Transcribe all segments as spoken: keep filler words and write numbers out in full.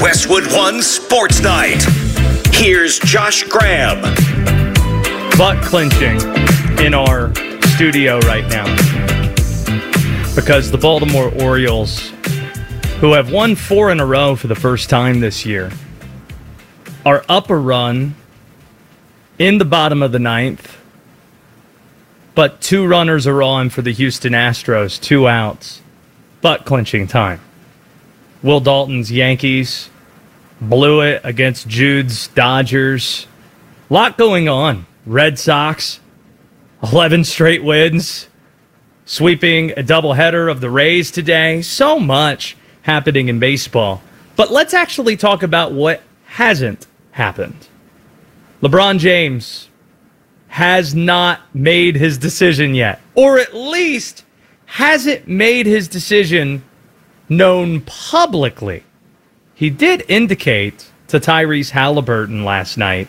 Westwood One Sports Night. Here's Josh Graham. Butt clenching in our studio right now because the Baltimore Orioles, who have won four in a row for the first time this year, are up a run in the bottom of the ninth, but two runners are on for the Houston Astros, two outs. Butt clenching time. Will Dalton's Yankees blew it against Jude's Dodgers. A lot going on. Red Sox, eleven straight wins, sweeping a doubleheader of the Rays today. So much happening in baseball. But let's actually talk about what hasn't happened. LeBron James has not made his decision yet, or at least hasn't made his decision known publicly. He did indicate to Tyrese Halliburton last night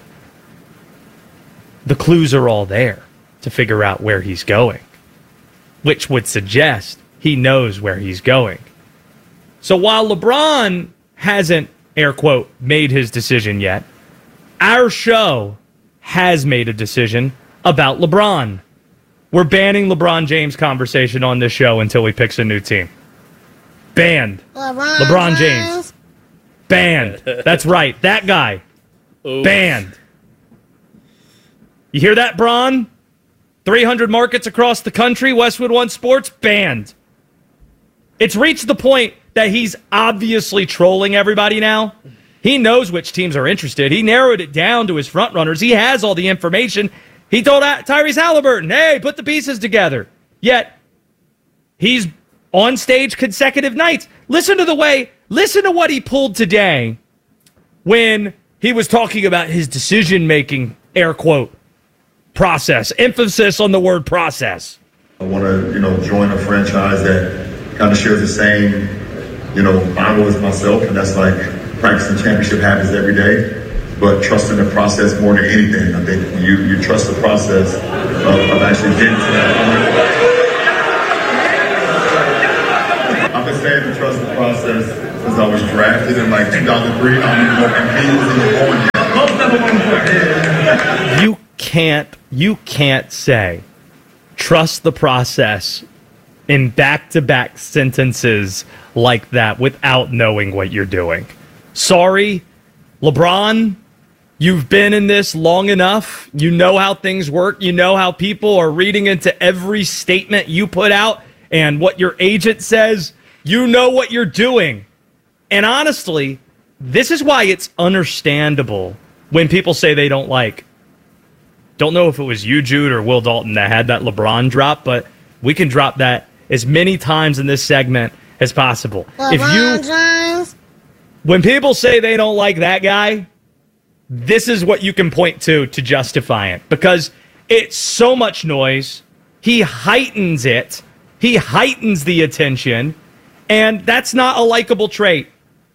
the clues are all there to figure out where he's going, which would suggest he knows where he's going. So while LeBron hasn't, air quote, made his decision yet, our show has made a decision about LeBron. We're banning LeBron James conversation on this show until he picks a new team. Banned. LeBron, LeBron James. Banned. That's right. That guy. Oof. Banned. You hear that, Bron? three hundred markets across the country, Westwood One Sports, banned. It's reached the point that he's obviously trolling everybody now. He knows which teams are interested. He narrowed it down to his front runners. He has all the information. He told Tyrese Halliburton, hey, put the pieces together. Yet, he's on stage consecutive nights. Listen to the way, listen to what he pulled today when he was talking about his decision-making, air quote, process. Emphasis on the word process. I want to, you know, join a franchise that kind of shares the same, you know, Bible as myself, and that's like practicing championship habits every day, but trusting the process more than anything. I think when you, you trust the process of, of actually getting to that point. I've been saying to trust the process since I was drafted in like two thousand three. I don't even know if M V was even born yet. Most number one player. You can't, you can't say trust the process in back-to-back sentences like that without knowing what you're doing. Sorry, LeBron, you've been in this long enough. You know how things work. You know how people are reading into every statement you put out and what your agent says. You know what you're doing. And honestly, this is why it's understandable when people say they don't like. Don't know if it was you, Jude, or Will Dalton that had that LeBron drop, but we can drop that as many times in this segment as possible. LeBron if you, James. When people say they don't like that guy, this is what you can point to to justify it, because it's so much noise. He heightens it. He heightens the attention, and that's not a likable trait.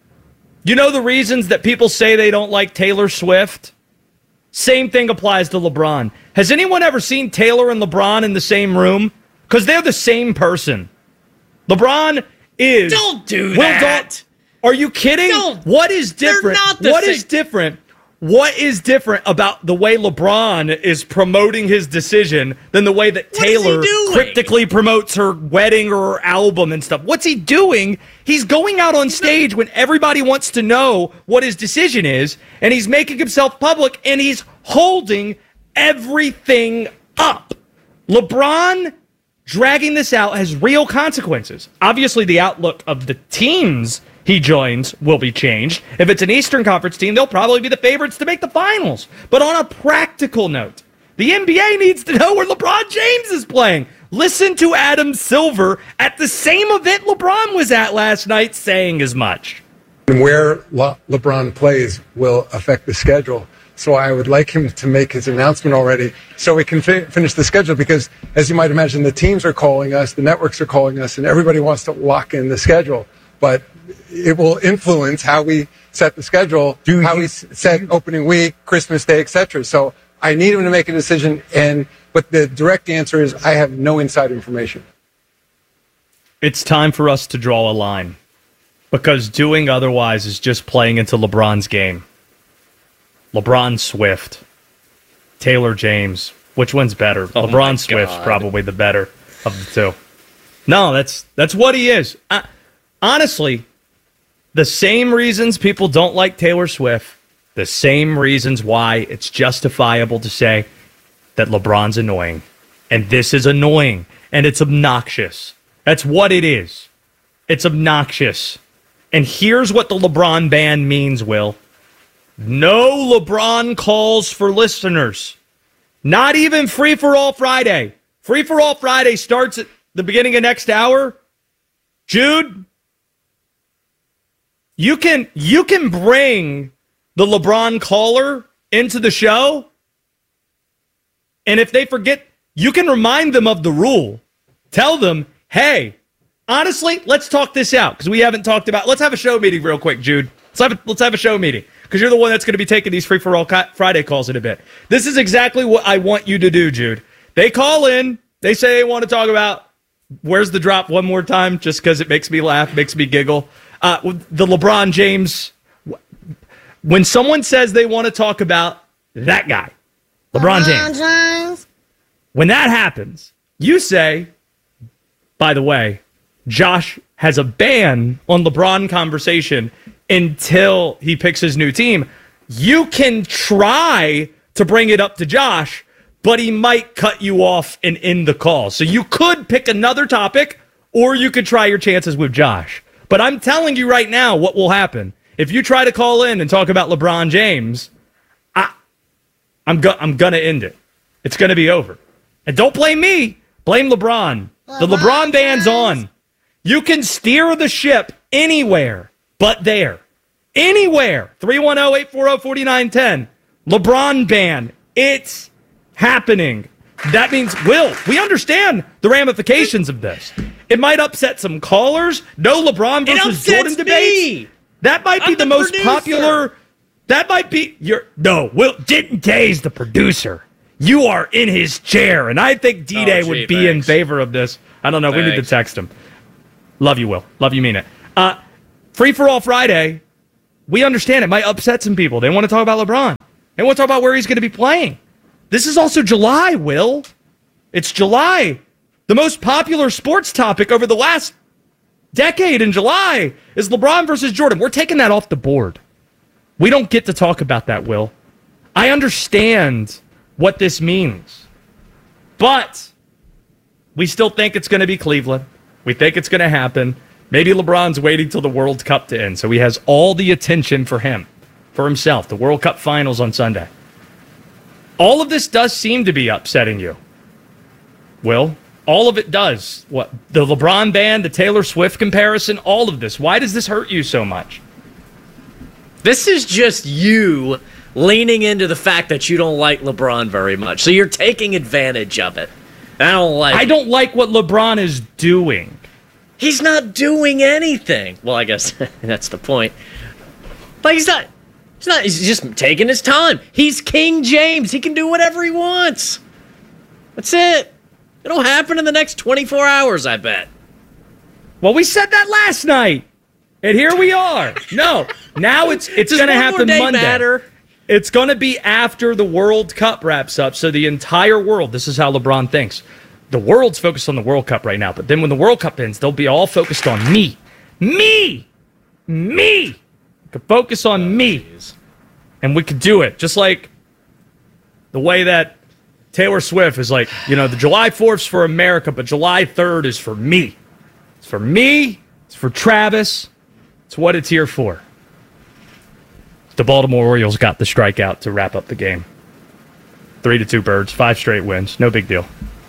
You know the reasons that people say they don't like Taylor Swift? Same thing applies to LeBron. Has anyone ever seen Taylor and LeBron in the same room? Because they're the same person. LeBron is... Don't do Will that. Dalton, are you kidding? Don't. What is different? They're not the What same. is different? What is different about the way LeBron is promoting his decision than the way that What is he Taylor doing? cryptically promotes her wedding or her album and stuff? What's he doing? He's going out on stage when everybody wants to know what his decision is, and he's making himself public, and he's holding everything up. LeBron dragging this out has real consequences. Obviously, the outlook of the teams he joins will be changed. If it's an Eastern Conference team, they'll probably be the favorites to make the finals. But on a practical note, the N B A needs to know where LeBron James is playing. Listen to Adam Silver at the same event LeBron was at last night saying as much. Where Le- LeBron plays will affect the schedule. So I would like him to make his announcement already so we can fi- finish the schedule, because, as you might imagine, the teams are calling us, the networks are calling us, and everybody wants to lock in the schedule. But it will influence how we set the schedule, Do how you- we s- set opening week, Christmas Day, et cetera. So I need him to make a decision, and but the direct answer is I have no inside information. It's time for us to draw a line. because doing otherwise is just playing into LeBron's game. LeBron Swift, Taylor James, which one's better? Oh LeBron Swift's probably the better of the two. No, that's that's what he is. I, honestly, the same reasons people don't like Taylor Swift, the same reasons why it's justifiable to say that LeBron's annoying. And this is annoying. And it's obnoxious. That's what it is. It's obnoxious. And here's what the LeBron ban means, Will. No LeBron calls for listeners. Not even Free for All Friday. Free for All Friday starts at the beginning of next hour. Jude, you can you can bring the LeBron caller into the show, and if they forget, you can remind them of the rule. Tell them, hey, honestly, let's talk this out, because we haven't talked about, let's have a show meeting real quick, Jude. Let's have a, let's have a show meeting, because you're the one that's going to be taking these Free for All Friday calls in a bit. This is exactly what I want you to do, Jude. They call in, they say they want to talk about, where's the drop one more time, just because it makes me laugh, makes me giggle. Uh, the LeBron James, when someone says they want to talk about that guy, LeBron, LeBron James, James, when that happens, you say, by the way, Josh has a ban on LeBron conversation until he picks his new team. You can try to bring it up to Josh, but he might cut you off and end the call. So you could pick another topic, or you could try your chances with Josh. But I'm telling you right now what will happen. If you try to call in and talk about LeBron James, I, I'm, go- I'm going to end it. It's going to be over. And don't blame me. Blame LeBron. LeBron the LeBron ban's on. You can steer the ship anywhere but there. Anywhere. three one zero, eight four zero, four nine one zero. LeBron ban. It's happening. That means, Will, we understand the ramifications of this. It might upset some callers. No LeBron versus Jordan debates. That might be I'm the, the most producer. popular. That might be your. No, Will, Denton Day is the producer. You are in his chair, and I think D-Day oh, gee, would be thanks. in favor of this. I don't know. Thanks. We need to text him. Love you, Will. Love you, mean it. Uh, Free for All Friday, we understand it might upset some people. They want to talk about LeBron. They want to talk about where he's going to be playing. This is also July, Will. It's July. The most popular sports topic over the last decade in July is LeBron versus Jordan. We're taking that off the board. We don't get to talk about that, Will. I understand what this means. But we still think it's going to be Cleveland. We think it's going to happen. Maybe LeBron's waiting till the World Cup to end, so he has all the attention for him, for himself, the World Cup finals on Sunday. All of this does seem to be upsetting you, Will. All of it does. What the LeBron ban, the Taylor Swift comparison, all of this. Why does this hurt you so much? This is just you leaning into the fact that you don't like LeBron very much. So you're taking advantage of it. I don't like I don't like what LeBron is doing. He's not doing anything. Well, I guess that's the point. But he's not he's not he's just taking his time. He's King James. He can do whatever he wants. That's it. It'll happen in the next twenty-four hours, I bet. Well, we said that last night. And here we are. No, now it's it's going to happen Monday. Matter. It's going to be after the World Cup wraps up. So the entire world, this is how LeBron thinks. The world's focused on the World Cup right now. But then when the World Cup ends, they'll be all focused on me. Me! Me! We could focus on oh, me. Geez. And we could do it. Just like the way that Taylor Swift is like, you know, the July fourth's for America, but July third is for me. It's for me. It's for Travis. It's what it's here for. The Baltimore Orioles got the strikeout to wrap up the game. Three to two Birds, five straight wins. No big deal.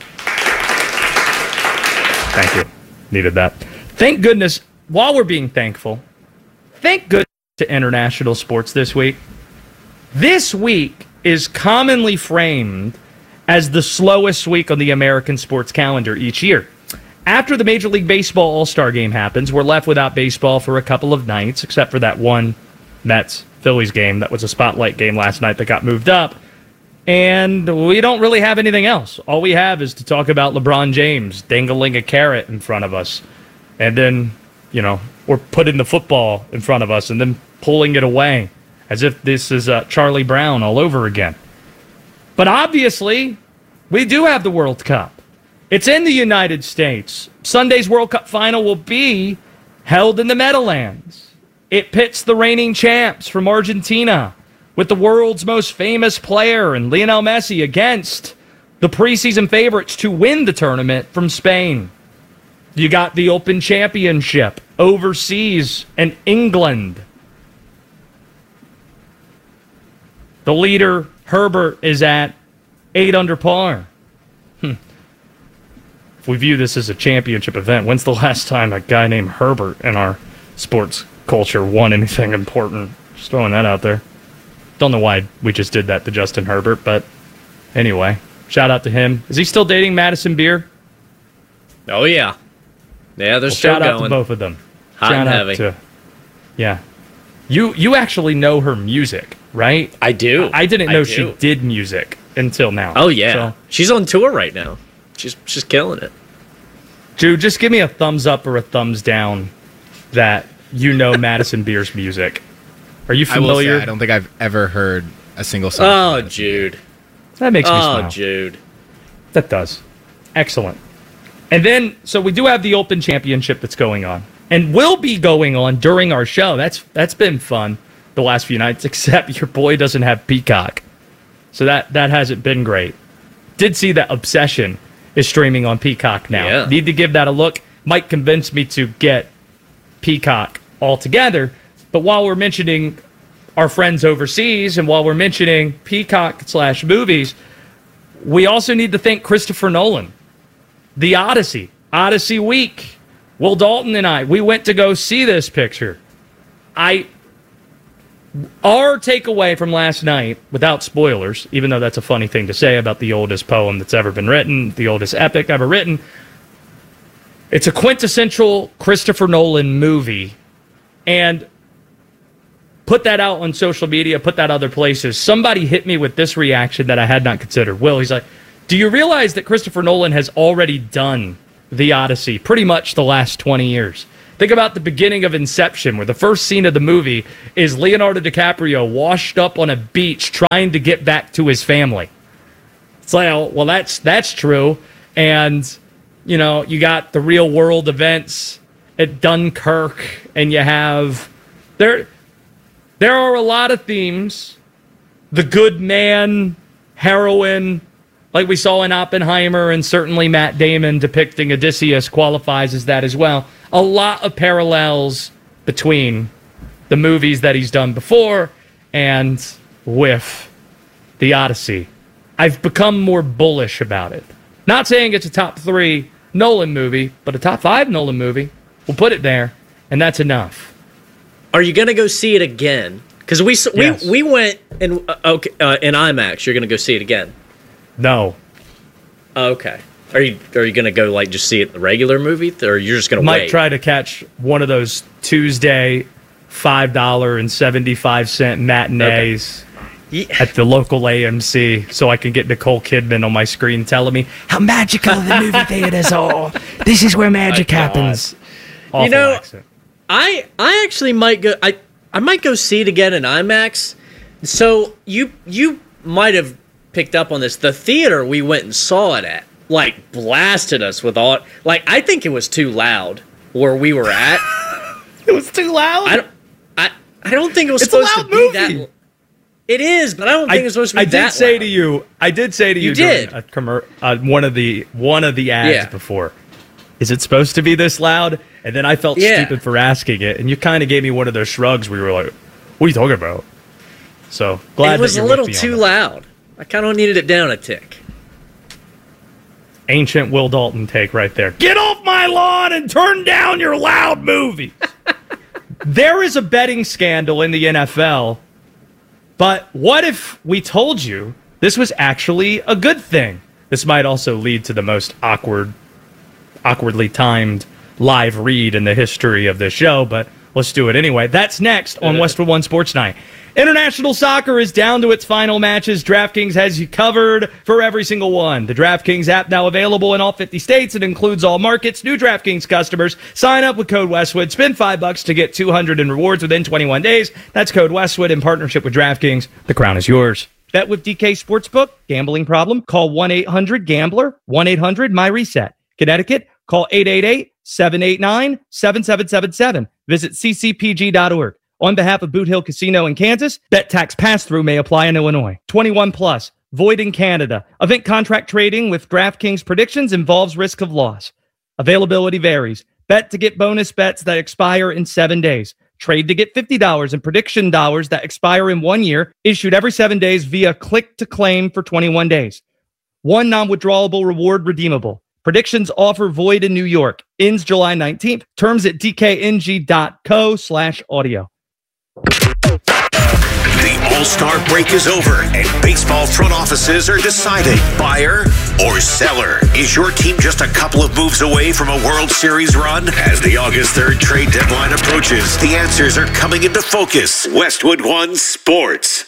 Thank you. Needed that. Thank goodness, while we're being thankful, thank goodness to international sports this week. This week is commonly framed as the slowest week on the American sports calendar each year. After the Major League Baseball All-Star Game happens, we're left without baseball for a couple of nights, except for that one Mets-Phillies game that was a spotlight game last night that got moved up. And we don't really have anything else. All we have is to talk about LeBron James dangling a carrot in front of us. And then, you know, or putting the football in front of us and then pulling it away as if this is uh, Charlie Brown all over again. But obviously, we do have the World Cup. It's in the United States. Sunday's World Cup final will be held in the Meadowlands. It pits the reigning champs from Argentina with the world's most famous player and Lionel Messi against the preseason favorites to win the tournament from Spain. You got the Open Championship overseas in England. The leader, Herbert, is at eight under par. Hmm. If we view this as a championship event, when's the last time a guy named Herbert in our sports culture won anything important? Just throwing that out there. Don't know why we just did that to Justin Herbert, but anyway, shout out to him. Is he still dating Madison Beer? Oh, yeah. Yeah, there's well, still shout going. out to both of them. Hot shout and out heavy. To, yeah. You you actually know her music, right? I do. I, I didn't know I she do. did music until now. Oh, yeah. So, she's on tour right now. She's, she's killing it. Jude, just give me a thumbs up or a thumbs down that you know Madison Beer's music. Are you I will familiar? say, I don't think I've ever heard a single song. Oh, from Jude. That makes me Oh, smile. Jude. That does. Excellent. And then, so we do have the Open Championship that's going on, and will be going on during our show. That's that's been fun the last few nights, except your boy doesn't have Peacock. So that, that hasn't been great. Did see that Obsession is streaming on Peacock now. Yeah. Need to give that a look. Might convince me to get Peacock altogether. But while we're mentioning our friends overseas, and while we're mentioning Peacock slash movies, we also need to thank Christopher Nolan. The Odyssey. Odyssey Week. Will Dalton and I, we went to go see this picture. I... Our takeaway from last night, without spoilers, even though that's a funny thing to say about the oldest poem that's ever been written, the oldest epic ever written, it's a quintessential Christopher Nolan movie. And put that out on social media, put that other places. Somebody hit me with this reaction that I had not considered. Will, he's like, do you realize that Christopher Nolan has already done The Odyssey pretty much the last twenty years? Think about the beginning of Inception, where the first scene of the movie is Leonardo DiCaprio washed up on a beach trying to get back to his family. It's like, oh, well, that's that's true. And, you know, you got the real world events at Dunkirk, and you have... there. There are a lot of themes. The good man, heroine, like we saw in Oppenheimer, and certainly Matt Damon depicting Odysseus qualifies as that as well. A lot of parallels between the movies that he's done before and with The Odyssey. I've become more bullish about it. Not saying it's a top three Nolan movie, but a top five Nolan movie. We'll put it there, and that's enough. Are you going to go see it again? Because we, s- Yes. we we went in, uh, okay, uh, in IMAX. You're going to go see it again? No. Okay. Are you are you going to go, like, just see it the regular movie? Or you're just going to Might wait? try to catch one of those Tuesday five dollars and seventy-five cent matinees Yeah. at the local A M C so I can get Nicole Kidman on my screen telling me how magical the movie theaters are. This is where magic God. happens. Awful You know, accent. I I actually might go. I I might go see it again in IMAX. So you you might have picked up on this. The theater we went and saw it at, like, blasted us with all. Like, I think it was too loud where we were at. It was too loud. I don't. I I don't think it was It's a supposed loud to be movie. that. It is, but I don't think it's supposed to be I that did say loud. to you, I did say to you, You during did. a commer- uh, one of the one of the ads Yeah. before. Is it supposed to be this loud? And then I felt Yeah. stupid for asking it, and you kind of gave me one of those shrugs where you were like, "What are you talking about?" So glad It was that a you're little with me on too that. loud. I kind of needed it down a tick. Ancient Will Dalton take right there. Get off my lawn and turn down your loud movies. There is a betting scandal in the N F L, but what if we told you this was actually a good thing? This might also lead to the most awkward, awkwardly timed live read in the history of this show, but let's do it anyway. That's next on Westwood One Sports Night. International soccer is down to its final matches. DraftKings has you covered for every single one. The DraftKings app now available in all fifty states. It includes all markets. New DraftKings customers sign up with code Westwood. Spend five bucks to get two hundred in rewards within twenty-one days. That's code Westwood in partnership with DraftKings. The crown is yours. Bet with D K Sportsbook. Gambling problem? Call one eight hundred gambler. one eight hundred my reset. Connecticut? Call eight eight eight, seven eight nine, seven seven seven seven. Visit c c p g dot org. On behalf of Boot Hill Casino in Kansas, bet tax pass-through may apply in Illinois. twenty-one plus, void in Canada. Event contract trading with DraftKings predictions involves risk of loss. Availability varies. Bet to get bonus bets that expire in seven days. Trade to get fifty dollars in prediction dollars that expire in one year, issued every seven days via click-to-claim for twenty-one days. One non-withdrawable reward redeemable. Predictions offer void in New York. Ends July nineteenth. Terms at dkng.co slash audio. The All-Star break is over, and baseball front offices are deciding buyer or seller. Is your team just a couple of moves away from a World Series run? As the August third trade deadline approaches, the answers are coming into focus. Westwood One Sports.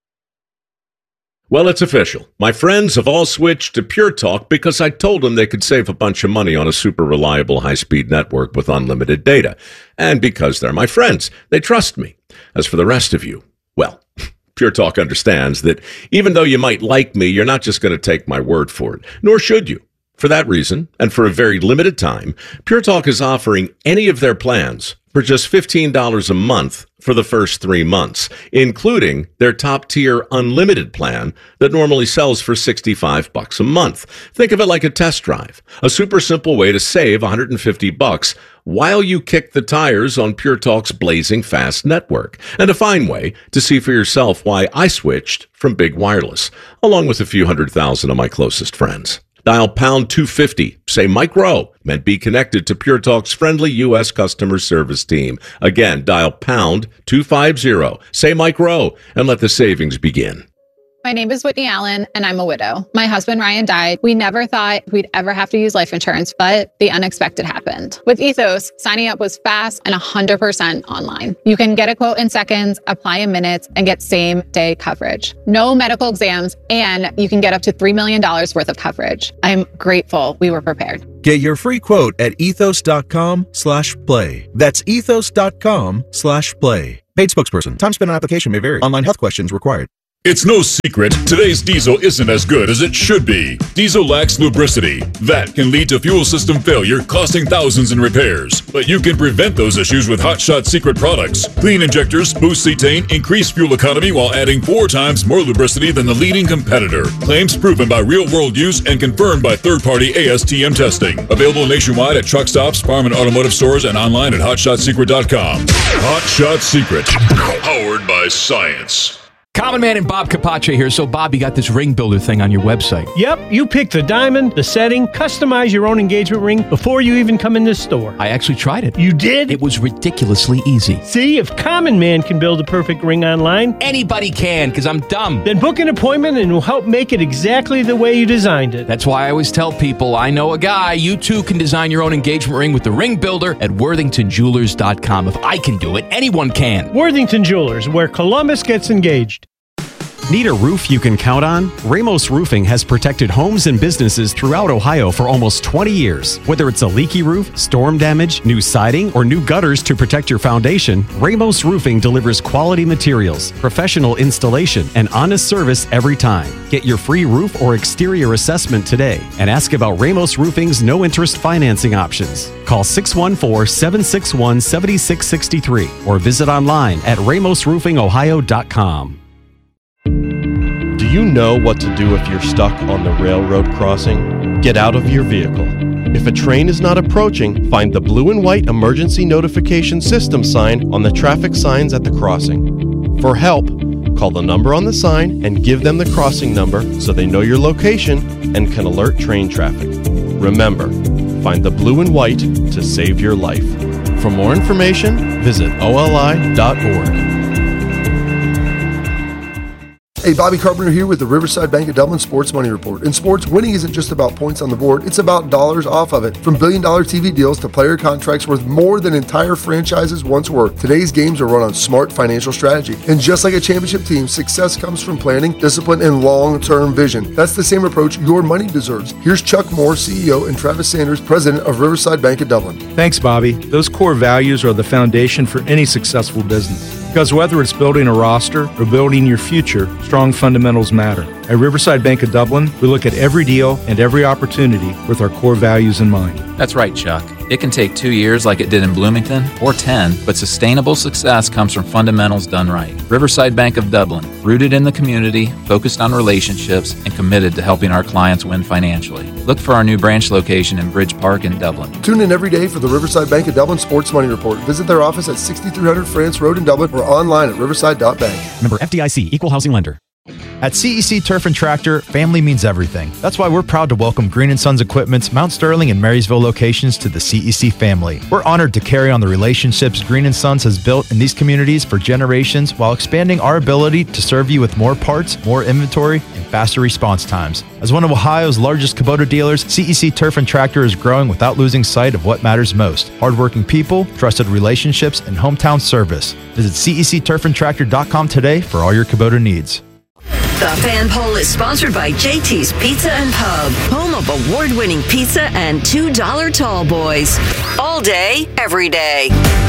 Well, it's official. My friends have all switched to Pure Talk because I told them they could save a bunch of money on a super reliable high-speed network with unlimited data. And because they're my friends, they trust me. As for the rest of you, well, Pure Talk understands that even though you might like me, you're not just going to take my word for it, nor should you. For that reason, and for a very limited time, Pure Talk is offering any of their plans for just fifteen dollars a month for the first three months, including their top-tier unlimited plan that normally sells for sixty-five bucks a month. Think of it like a test drive, a super simple way to save one hundred fifty bucks while you kick the tires on Pure Talk's blazing fast network, and a fine way to see for yourself why I switched from Big Wireless, along with a few hundred thousand of my closest friends. Dial pound two fifty, say Mike Rowe, and be connected to Pure Talk's friendly U S customer service team. Again, dial pound two fifty, say Mike Rowe, and let the savings begin. My name is Whitney Allen, and I'm a widow. My husband, Ryan, died. We never thought we'd ever have to use life insurance, but the unexpected happened. With Ethos, signing up was fast and one hundred percent online. You can get a quote in seconds, apply in minutes, and get same-day coverage. No medical exams, and you can get up to three million dollars worth of coverage. I'm grateful we were prepared. Get your free quote at ethos.com slash play. That's ethos.com slash play. Paid spokesperson. Time spent on application may vary. Online health questions required. It's no secret, today's diesel isn't as good as it should be. Diesel lacks lubricity. That can lead to fuel system failure, costing thousands in repairs. But you can prevent those issues with Hot Shot Secret products. Clean injectors, boost cetane, increase fuel economy while adding four times more lubricity than the leading competitor. Claims proven by real-world use and confirmed by third-party A S T M testing. Available nationwide at truck stops, farm and automotive stores, and online at hot shot secret dot com. Hot Shot Secret, powered by science. Common Man and Bob Capace here. So, Bob, you got this ring builder thing on your website. Yep, you pick the diamond, the setting, customize your own engagement ring before you even come in this store. I actually tried it. You did? It was ridiculously easy. See, if Common Man can build a perfect ring online, anybody can, because I'm dumb. Then book an appointment and we'll help make it exactly the way you designed it. That's why I always tell people, I know a guy. You too can design your own engagement ring with the ring builder at worthington jewelers dot com. If I can do it, anyone can. Worthington Jewelers, where Columbus gets engaged. Need a roof you can count on? Ramos Roofing has protected homes and businesses throughout Ohio for almost twenty years. Whether it's a leaky roof, storm damage, new siding, or new gutters to protect your foundation, Ramos Roofing delivers quality materials, professional installation, and honest service every time. Get your free roof or exterior assessment today and ask about Ramos Roofing's no-interest financing options. Call six one four, seven six one, seven six six three or visit online at ramos roofing ohio dot com. Do you know what to do if you're stuck on the railroad crossing? Get out of your vehicle. If a train is not approaching, find the blue and white emergency notification system sign on the traffic signs at the crossing. For help, call the number on the sign and give them the crossing number so they know your location and can alert train traffic. Remember, find the blue and white to save your life. For more information, visit O L I dot org. Hey, Bobby Carpenter here with the Riverside Bank of Dublin Sports Money Report. In sports, winning isn't just about points on the board, it's about dollars off of it. From billion-dollar T V deals to player contracts worth more than entire franchises once were, today's games are run on smart financial strategy. And just like a championship team, success comes from planning, discipline, and long-term vision. That's the same approach your money deserves. Here's Chuck Moore, C E O, and Travis Sanders, President of Riverside Bank of Dublin. Thanks, Bobby. Those core values are the foundation for any successful business. Because whether it's building a roster or building your future, strong fundamentals matter. At Riverside Bank of Dublin, we look at every deal and every opportunity with our core values in mind. That's right, Chuck. It can take two years like it did in Bloomington, or ten, but sustainable success comes from fundamentals done right. Riverside Bank of Dublin, rooted in the community, focused on relationships, and committed to helping our clients win financially. Look for our new branch location in Bridge Park in Dublin. Tune in every day for the Riverside Bank of Dublin Sports Money Report. Visit their office at sixty-three hundred France Road in Dublin or online at riverside dot bank. Member F D I C, Equal Housing Lender. At C E C Turf and Tractor, family means everything. That's why we're proud to welcome Green and Sons Equipment's Mount Sterling and Marysville locations to the C E C family. We're honored to carry on the relationships Green and Sons has built in these communities for generations while expanding our ability to serve you with more parts, more inventory, and faster response times. As one of Ohio's largest Kubota dealers, C E C Turf and Tractor is growing without losing sight of what matters most: hardworking people, trusted relationships, and hometown service. Visit C E C turf and tractor dot com today for all your Kubota needs. The Fan Poll is sponsored by J T's Pizza and Pub, home of award-winning pizza and two dollar tall boys. All day, every day.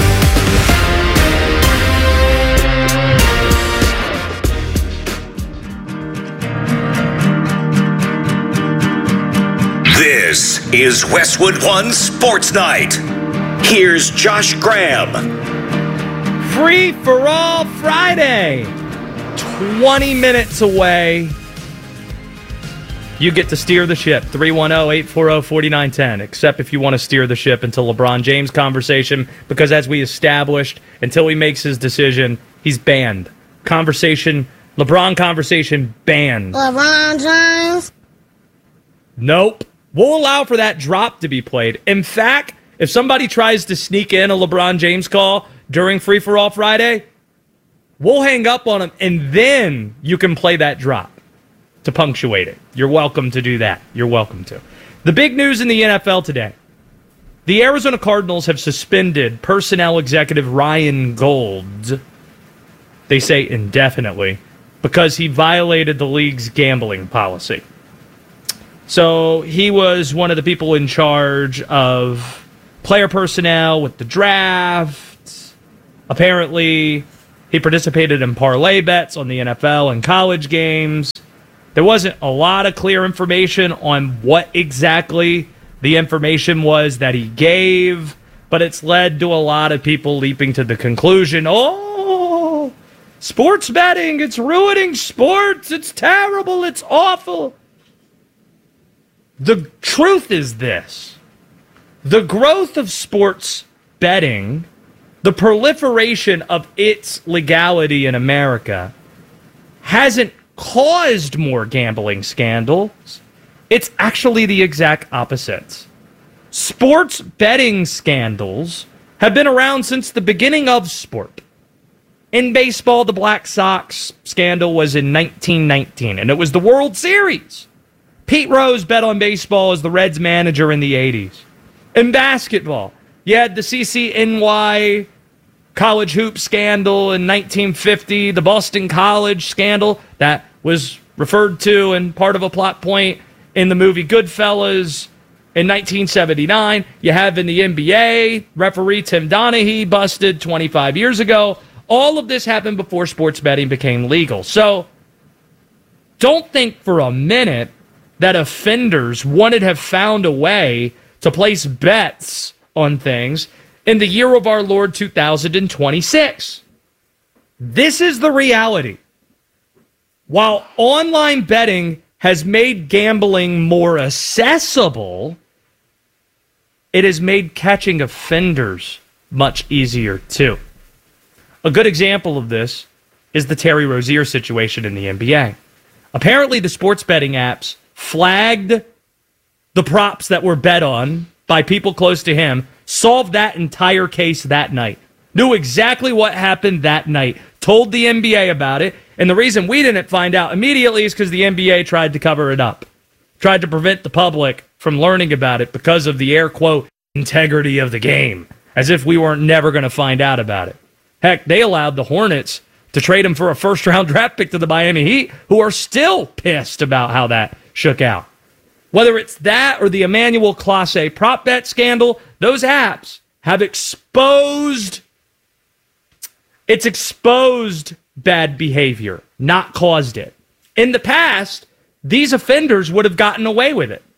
This is Westwood One Sports Night. Here's Josh Graham. Free for All Friday. twenty minutes away. You get to steer the ship. three one zero, eight four zero, four nine one zero. Except if you want to steer the ship into LeBron James conversation, because as we established, until he makes his decision, he's banned. Conversation, LeBron conversation banned. LeBron James? Nope. We'll allow for that drop to be played. In fact, if somebody tries to sneak in a LeBron James call during Free for All Friday, we'll hang up on him, and then you can play that drop to punctuate it. You're welcome to do that. You're welcome to. The big news in the N F L today. The Arizona Cardinals have suspended personnel executive Ryan Gold, they say indefinitely, because he violated the league's gambling policy. So he was one of the people in charge of player personnel with the draft. Apparently, he participated in parlay bets on the N F L and college games. There wasn't a lot of clear information on what exactly the information was that he gave, but it's led to a lot of people leaping to the conclusion, oh, sports betting, it's ruining sports, it's terrible, it's awful. The truth is this. The growth of sports betting, the proliferation of its legality in America, hasn't caused more gambling scandals. It's actually the exact opposite. Sports betting scandals have been around since the beginning of sport. In baseball, the Black Sox scandal was in nineteen nineteen, and it was the World Series. Pete Rose bet on baseball as the Reds manager in the eighties. In basketball, you had the C C N Y college hoop scandal in nineteen fifty, the Boston College scandal that was referred to and part of a plot point in the movie Goodfellas in nineteen seventy-nine. You have in the N B A, referee Tim Donaghy busted twenty-five years ago. All of this happened before sports betting became legal. So don't think for a minute that offenders wouldn't have found a way to place bets on things in the year of our Lord two thousand twenty-six. This is the reality. While online betting has made gambling more accessible, it has made catching offenders much easier too. A good example of this is the Terry Rozier situation in the N B A. Apparently, the sports betting apps flagged the props that were bet on by people close to him, solved that entire case that night, knew exactly what happened that night, told the N B A about it, And the reason we didn't find out immediately is because the N B A tried to cover it up, tried to prevent the public from learning about it because of the air quote integrity of the game, as if we weren't never going to find out about it. Heck, they allowed the Hornets to trade him for a first-round draft pick to the Miami Heat, who are still pissed about how that shook out. Whether it's that or the Emmanuel Clase prop bet scandal, those apps have exposed, it's exposed bad behavior, not caused it. In the past, these offenders would have gotten away with it.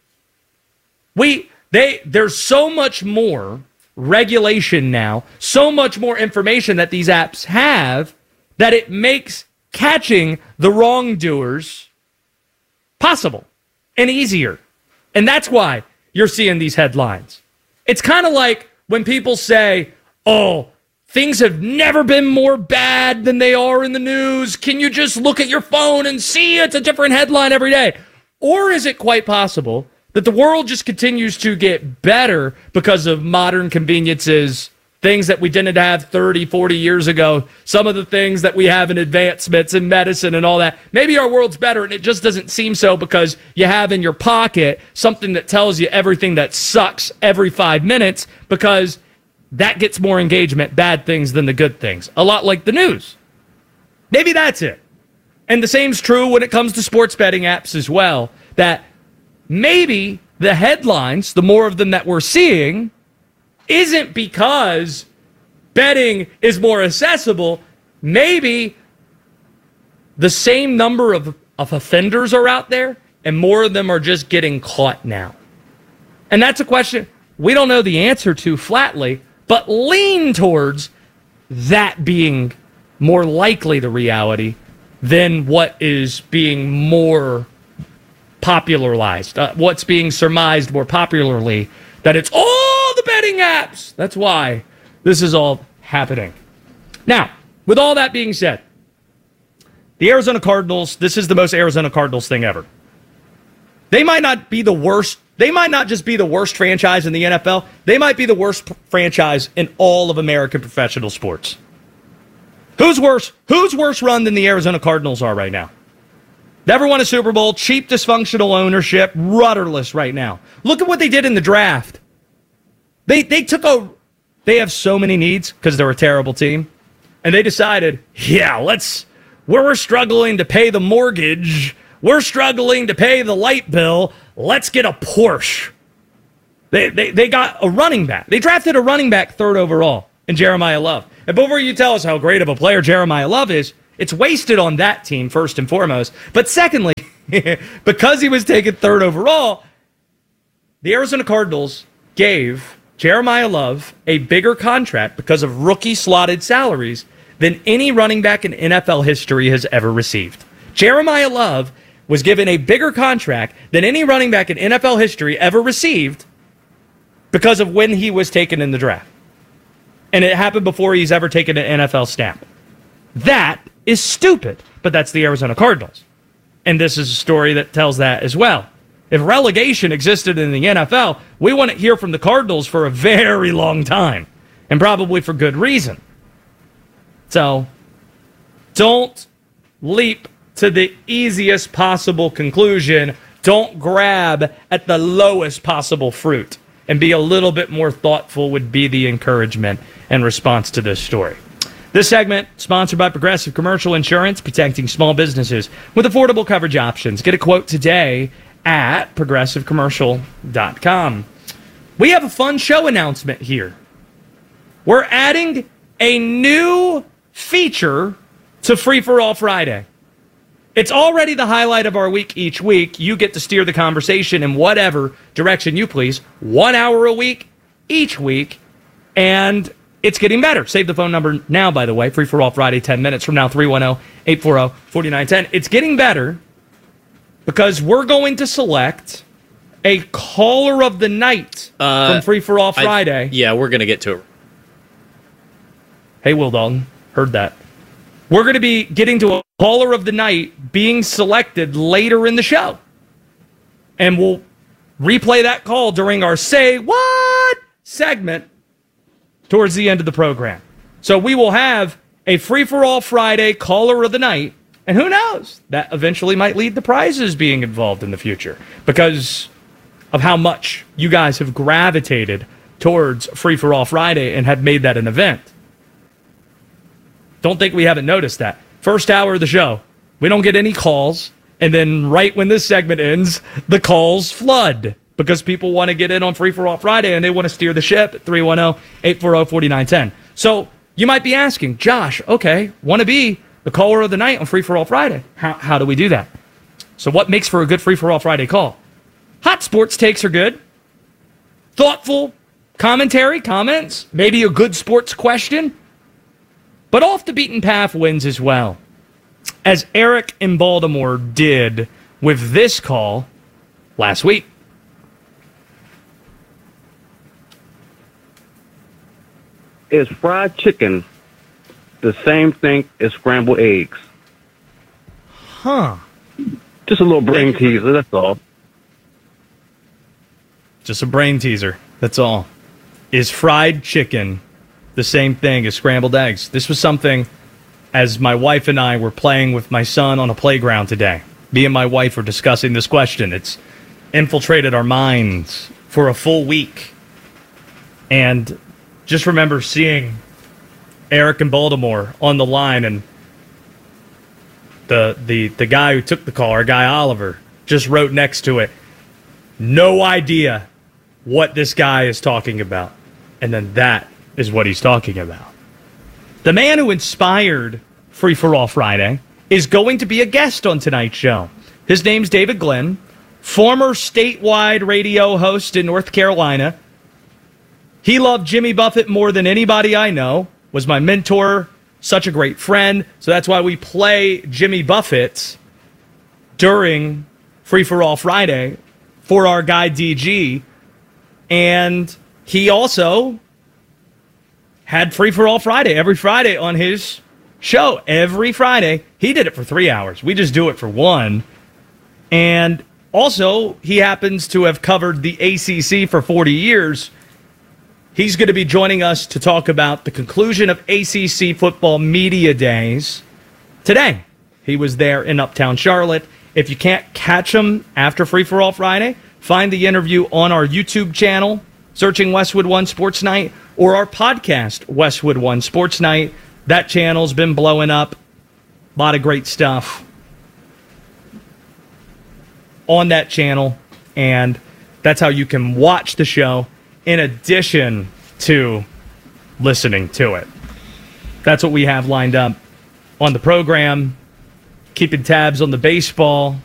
We, they, there's so much more regulation now, so much more information that these apps have, that it makes catching the wrongdoers possible and easier. And that's why you're seeing these headlines. It's kind of like when people say, oh, things have never been more bad than they are in the news. Can you just look at your phone and see it's a different headline every day? Or is it quite possible that the world just continues to get better because of modern conveniences, things that we didn't have thirty, forty years ago, some of the things that we have in advancements in medicine and all that? Maybe our world's better and it just doesn't seem so because you have in your pocket something that tells you everything that sucks every five minutes because that gets more engagement, bad things, than the good things. A lot like the news. Maybe that's it. And the same's true when it comes to sports betting apps as well, that maybe the headlines, the more of them that we're seeing, isn't because betting is more accessible. Maybe the same number of, of offenders are out there and more of them are just getting caught now. And that's a question we don't know the answer to flatly, but lean towards that being more likely the reality than what is being more popularized, uh, what's being surmised more popularly, that it's all the betting apps. That's why this is all happening. Now, with all that being said, the Arizona Cardinals, this is the most Arizona Cardinals thing ever. They might not be the worst. They might not just be the worst franchise in the N F L. They might be the worst p- franchise in all of American professional sports. Who's worse? Who's worse run than the Arizona Cardinals are right now? Never won a Super Bowl, cheap, dysfunctional ownership, rudderless right now. Look at what they did in the draft. They they took a... They have so many needs because they're a terrible team. And they decided, yeah, let's... We're struggling to pay the mortgage. We're struggling to pay the light bill. Let's get a Porsche. They, they, they got a running back. They drafted a running back third overall in Jeremiah Love. And before you tell us how great of a player Jeremiah Love is, it's wasted on that team, first and foremost. But secondly, because he was taken third overall, the Arizona Cardinals gave Jeremiah Love a bigger contract because of rookie slotted salaries than any running back in N F L history has ever received. Jeremiah Love was given a bigger contract than any running back in N F L history ever received because of when he was taken in the draft. And it happened before he's ever taken an N F L snap. That is stupid, but that's the Arizona Cardinals. And this is a story that tells that as well. If relegation existed in the N F L, we wouldn't hear from the Cardinals for a very long time, and probably for good reason. So, don't leap to the easiest possible conclusion. Don't grab at the lowest possible fruit, and be a little bit more thoughtful would be the encouragement and response to this story. This segment, sponsored by Progressive Commercial Insurance, protecting small businesses with affordable coverage options. Get a quote today at progressive commercial dot com. We have a fun show announcement here. We're adding a new feature to Free for All Friday. It's already the highlight of our week each week. You get to steer the conversation in whatever direction you please. One hour a week, each week, and it's getting better. Save the phone number now, by the way. Free for All Friday, ten minutes from now, three one zero, eight four zero, four nine one zero. It's getting better because we're going to select a caller of the night uh, from Free for All Friday. I, yeah, we're going to get to it. Hey, Will Dalton. Heard that. We're going to be getting to a caller of the night being selected later in the show. And we'll replay that call during our Say What segment towards the end of the program. So we will have a Free for All Friday caller of the night And who knows? That eventually might lead to prizes being involved in the future because of how much you guys have gravitated towards Free For All Friday and have made that an event. Don't think we haven't noticed that. First hour of the show, we don't get any calls. And then right when this segment ends, the calls flood because people want to get in on Free For All Friday and they want to steer the ship at three one zero, eight four zero, four nine one zero. So you might be asking, Josh, okay, want to be the caller of the night on Free For All Friday. How, how do we do that? So what makes for a good Free For All Friday call? Hot sports takes are good. Thoughtful commentary, comments, maybe a good sports question. But off the beaten path wins as well. As Eric in Baltimore did with this call last week. Is fried chicken the same thing as scrambled eggs? Huh. Just a little brain teaser, that's all. Just a brain teaser, that's all. Is fried chicken the same thing as scrambled eggs? This was something, as my wife and I were playing with my son on a playground today. Me and my wife were discussing this question. It's infiltrated our minds for a full week. And just remember seeing Eric in Baltimore on the line, and the the the guy who took the call, our guy Oliver, just wrote next to it, no idea what this guy is talking about. And then that is what he's talking about. The man who inspired Free For All Friday is going to be a guest on tonight's show. His name's David Glenn, former statewide radio host in North Carolina. He loved Jimmy Buffett more than anybody I know, was my mentor, such a great friend. So that's why we play Jimmy Buffett during Free For All Friday for our guy D G. And he also had Free For All Friday every Friday on his show. Every Friday. He did it for three hours. We just do it for one. And also, he happens to have covered the A C C for forty years. He's going to be joining us to talk about the conclusion of A C C football media days today. He was there in Uptown Charlotte. If you can't catch him after Free For All Friday, find the interview on our YouTube channel, searching Westwood One Sports Night, or our podcast, Westwood One Sports Night. That channel's been blowing up. A lot of great stuff on that channel, and that's how you can watch the show in addition to listening to it. That's what we have lined up on the program, keeping tabs on the baseball.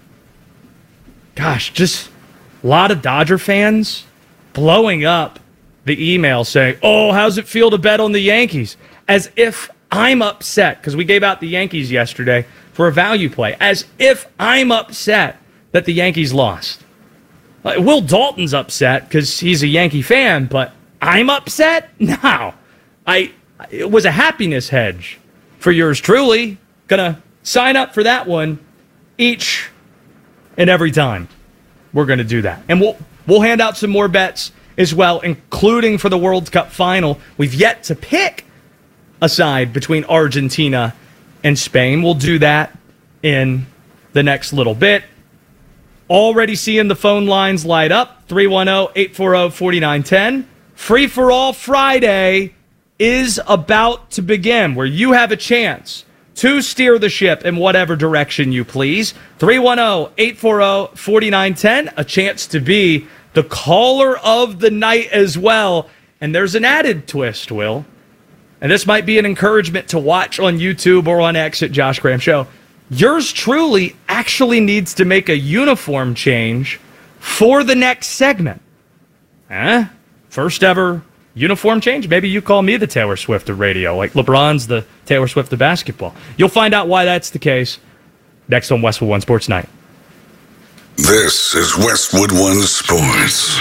Gosh, just a lot of Dodger fans blowing up the email saying, oh, how's it feel to bet on the Yankees? As if I'm upset, because we gave out the Yankees yesterday for a value play, as if I'm upset that the Yankees lost. Like, Will Dalton's upset because he's a Yankee fan, but I'm upset? No. I, it was a happiness hedge for yours truly. Gonna sign up for that one each and every time. We're gonna do that. And we'll we'll hand out some more bets as well, including for the World Cup final. We've yet to pick a side between Argentina and Spain. We'll do that in the next little bit. Already seeing the phone lines light up. three one zero, eight four zero, four nine one zero. Free For All Friday is about to begin, where you have a chance to steer the ship in whatever direction you please. three one zero, eight four zero, four nine one zero. A chance to be the caller of the night as well. And there's an added twist, Will. And this might be an encouragement to watch on YouTube or on X at Josh Graham Show. Yours truly actually needs to make a uniform change for the next segment. Eh? First ever uniform change? Maybe you call me the Taylor Swift of radio, like LeBron's the Taylor Swift of basketball. You'll find out why that's the case next on Westwood One Sports Night. This is Westwood One Sports.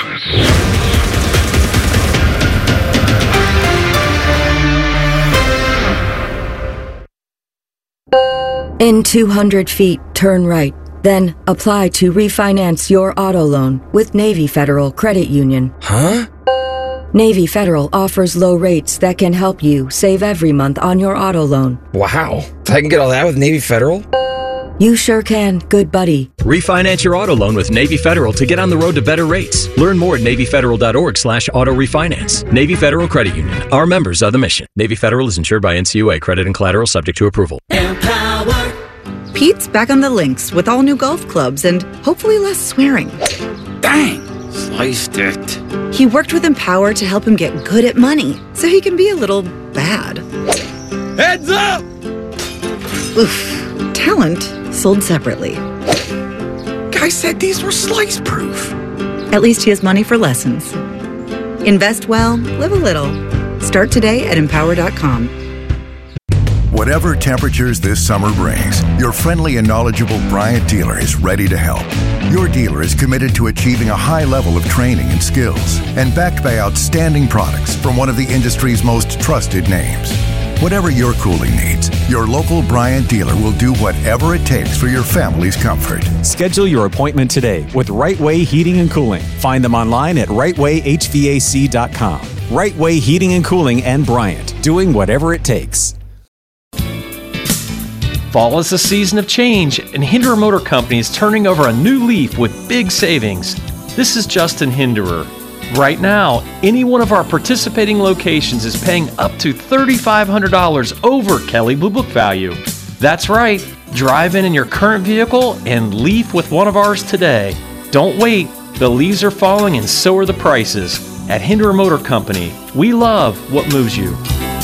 In two hundred feet, turn right. Then apply to refinance your auto loan with Navy Federal Credit Union. Huh? Navy Federal offers low rates that can help you save every month on your auto loan. Wow. I can get all that with Navy Federal? You sure can, good buddy. Refinance your auto loan with Navy Federal to get on the road to better rates. Learn more at NavyFederal.org slash auto refinance. Navy Federal Credit Union. Our members are the mission. Navy Federal is insured by N C U A. Credit and collateral subject to approval. Empower. Pete's back on the links with all new golf clubs and hopefully less swearing. Dang, sliced it. He worked with Empower to help him get good at money so he can be a little bad. Heads up! Oof. Talent sold separately. Guy said these were slice proof. At least he has money for lessons. Invest well, live a little. Start today at empower dot com. Whatever temperatures this summer brings, your friendly and knowledgeable Bryant dealer is ready to help. Your dealer is committed to achieving a high level of training and skills and backed by outstanding products from one of the industry's most trusted names. Whatever your cooling needs, your local Bryant dealer will do whatever it takes for your family's comfort. Schedule your appointment today with Right Way Heating and Cooling. Find them online at right way h v a c dot com. Right Way Heating and Cooling and Bryant, doing whatever it takes. Fall is a season of change, and Hinderer Motor Company is turning over a new leaf with big savings. This is Justin Hinderer. Right now, any one of our participating locations is paying up to three thousand five hundred dollars over Kelley Blue Book value. That's right. Drive in in your current vehicle and leaf with one of ours today. Don't wait. The leaves are falling and so are the prices. At Hinderer Motor Company, we love what moves you.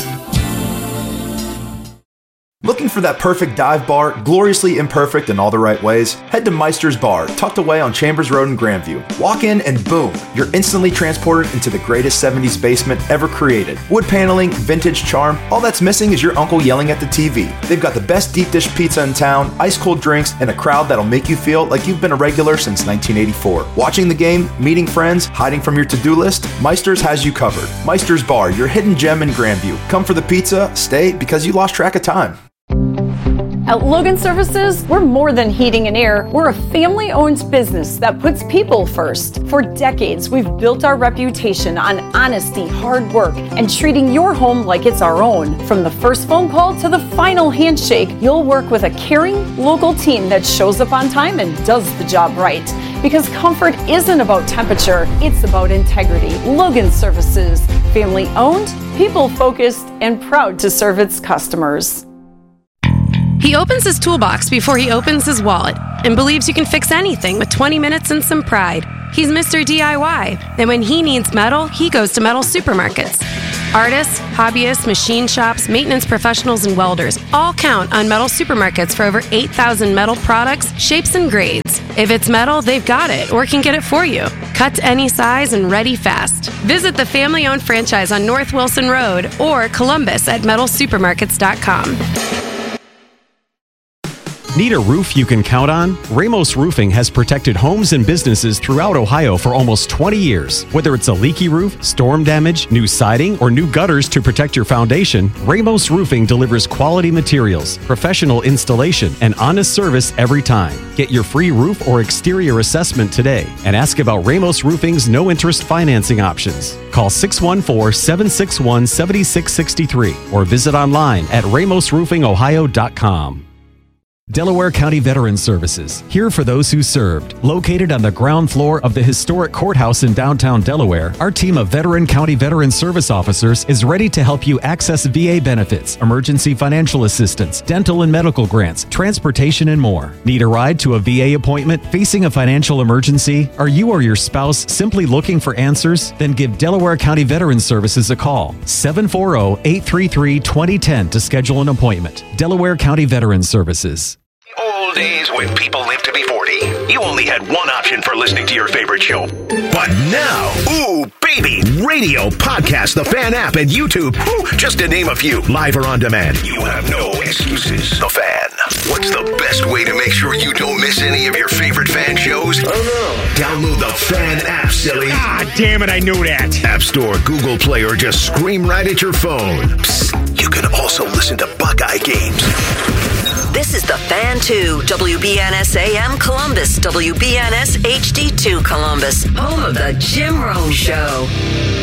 Looking for that perfect dive bar, gloriously imperfect in all the right ways? Head to Meister's Bar, tucked away on Chambers Road in Grandview. Walk in and boom, you're instantly transported into the greatest seventies basement ever created. Wood paneling, vintage charm, all that's missing is your uncle yelling at the T V. They've got the best deep dish pizza in town, ice cold drinks, and a crowd that'll make you feel like you've been a regular since nineteen eighty-four. Watching the game, meeting friends, hiding from your to-do list, Meister's has you covered. Meister's Bar, your hidden gem in Grandview. Come for the pizza, stay because you lost track of time. At Logan Services, we're more than heating and air. We're a family-owned business that puts people first. For decades, we've built our reputation on honesty, hard work, and treating your home like it's our own. From the first phone call to the final handshake, you'll work with a caring, local team that shows up on time and does the job right. Because comfort isn't about temperature, it's about integrity. Logan Services, family-owned, people-focused, and proud to serve its customers. He opens his toolbox before he opens his wallet and believes you can fix anything with twenty minutes and some pride. He's Mister D I Y, and when he needs metal, he goes to Metal Supermarkets. Artists, hobbyists, machine shops, maintenance professionals, and welders all count on Metal Supermarkets for over eight thousand metal products, shapes, and grades. If it's metal, they've got it or can get it for you. Cut to any size and ready fast. Visit the family-owned franchise on North Wilson Road or Columbus at metal supermarkets dot com. Need a roof you can count on? Ramos Roofing has protected homes and businesses throughout Ohio for almost twenty years. Whether it's a leaky roof, storm damage, new siding, or new gutters to protect your foundation, Ramos Roofing delivers quality materials, professional installation, and honest service every time. Get your free roof or exterior assessment today and ask about Ramos Roofing's no-interest financing options. Call six one four, seven six one, seven six six three or visit online at ramos roofing ohio dot com. Delaware County Veterans Services, here for those who served. Located on the ground floor of the historic courthouse in downtown Delaware, our team of veteran county veteran service officers is ready to help you access V A benefits, emergency financial assistance, dental and medical grants, transportation, and more. Need a ride to a V A appointment? Facing a financial emergency? Are you or your spouse simply looking for answers? Then give Delaware County Veterans Services a call. seven four zero, eight three three, two zero one zero to schedule an appointment. Delaware County Veterans Services. Old days when people lived to be forty. You only had one option for listening to your favorite show. But now, ooh, baby, radio, podcast, the Fan app, and YouTube, whew, just to name a few, live or on demand. You have no excuses. The Fan. What's the best way to make sure you don't miss any of your favorite Fan shows? Oh, no. Download the Fan app, silly. Ah, damn it, I knew that. App Store, Google Play, or just scream right at your phone. Psst, you can also listen to Buckeye games. This is the Fan two, W B N S A M Columbus, W B N S H D two Columbus, home of the Jim Rome Show.